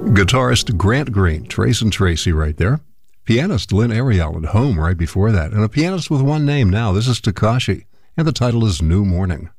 Guitarist Grant Green, Trace and Tracy right there. Pianist Lynn Ariel at Home right before that. And a pianist with one name now. This is Takashi, and the title is New Morning.